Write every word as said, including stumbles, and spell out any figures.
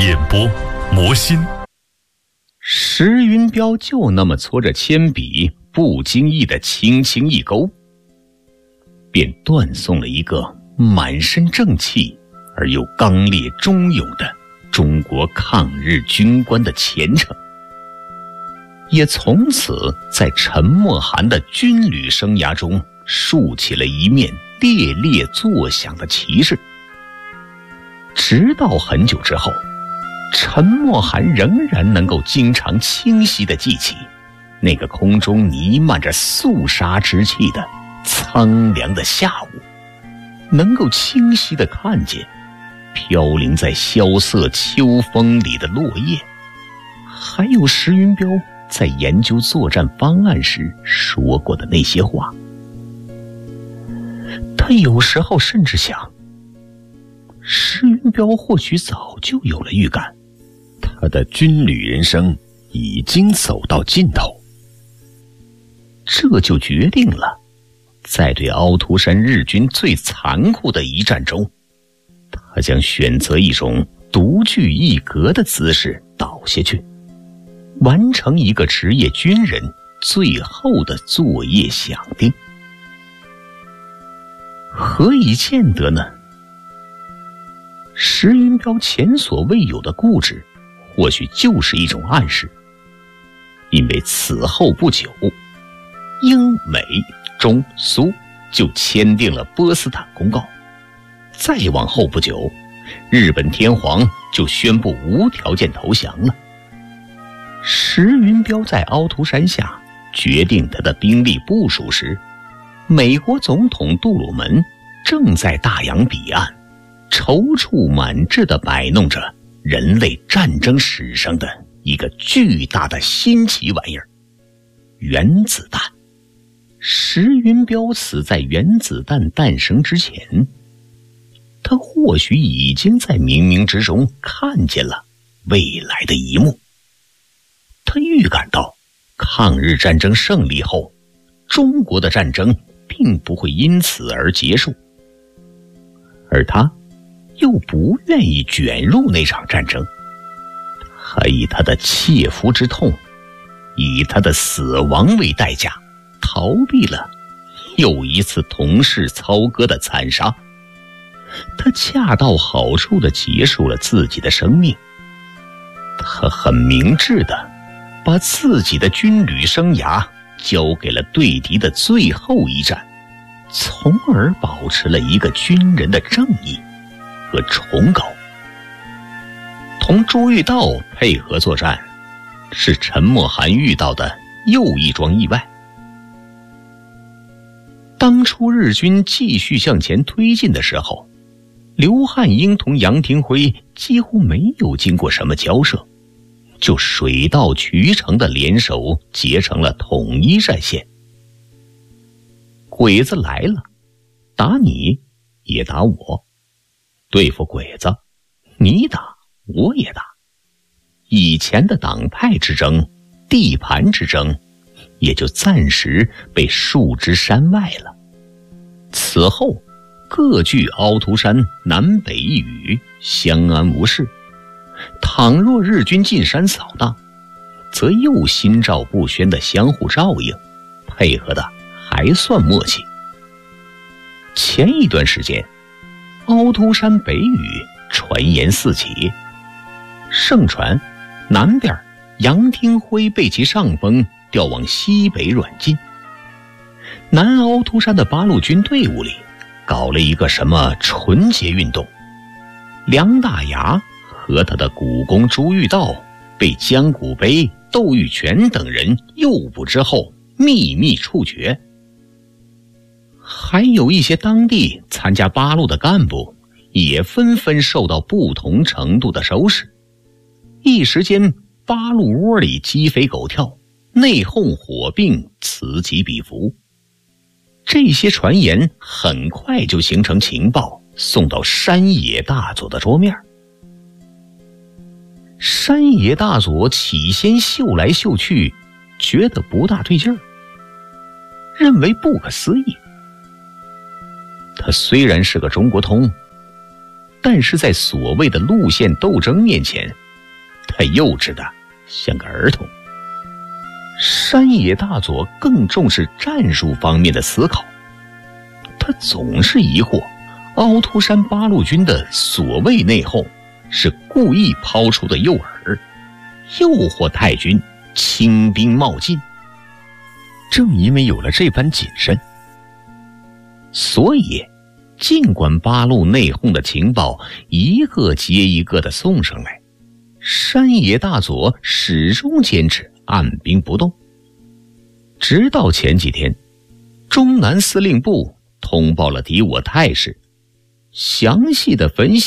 演播魔心。 石云彪就那么搓着铅笔，不经意的轻轻一勾，便断送了一个满身正气而又刚烈忠勇的中国抗日军官的前程，也从此在陈默涵的军旅生涯中竖起了一面猎猎作响的旗帜。直到很久之后，陈默涵仍然能够经常清晰地记起那个空中弥漫着肃杀之气的苍凉的下午，能够清晰地看见飘零在萧瑟秋风里的落叶，还有石云彪在研究作战方案时说过的那些话。他有时候甚至想，石云彪或许早就有了预感， 他的军旅人生已经走到尽头， 这就决定了在对凹凸山日军最残酷的一战中，他将选择一种独具一格的姿势倒下去，完成一个职业军人最后的作业响定。何以见得呢？石云彪前所未有的固执，或许就是一种暗示。因为此后不久，英美中苏就签订了波茨坦公告，再往后不久，日本天皇就宣布无条件投降了。石云彪在凹凸山下决定他的兵力部署时，美国总统杜鲁门正在大洋彼岸踌躇满志地摆弄着人类战争史上的一个巨大的新奇玩意儿——原子弹。石云彪死在原子弹诞生之前，他或许已经在冥冥之中看见了未来的一幕。他预感到抗日战争胜利后，中国的战争并不会因此而结束，而他又不愿意卷入那场战争。他以他的切肤之痛，以他的死亡为代价，逃避了又一次同室操戈的惨杀。他恰到好处地结束了自己的生命。他很明智地把自己的军旅生涯交给了对敌的最后一战，从而保持了一个军人的正义和崇高。同朱玉道配合作战，是陈默涵遇到的又一桩意外。当初日军继续向前推进的时候，刘汉英同杨廷辉几乎没有经过什么交涉，就水到渠成的联手结成了统一战线。鬼子来了，打你也打我，对付鬼子，你打我也打。以前的党派之争、地盘之争，也就暂时被束之山外了。此后各据凹凸山南北一隅，相安无事。倘若日军进山扫荡，则又心照不宣的相互照应，配合的还算默契。前一段时间，凹凸山北隅传言四起，盛传南边杨廷辉被其上风调往西北软禁，南凹凸山的八路军队伍里搞了一个什么纯洁运动，梁大牙和他的股肱朱玉道被江古碑、窦玉泉等人诱捕之后秘密处决。还有一些当地参加八路的干部也纷纷受到不同程度的收拾，一时间八路窝里鸡飞狗跳，内讧火并，此起彼伏。这些传言很快就形成情报，送到山野大佐的桌面。山野大佐起先嗅来嗅去，觉得不大对劲儿，认为不可思议。他虽然是个中国通， 但是在所谓的路线斗争面前，他幼稚的像个儿童。山野大佐更重视战术方面的思考，他总是疑惑凹凸山八路军的所谓内讧是故意抛出的诱饵，诱惑太军轻兵冒进。 正因为有了这般谨慎， 所以尽管八路内讧的情报一个接一个的送上来，山野大佐始终坚持按兵不动。直到前几天，中南司令部通报了敌我态势，详细的分析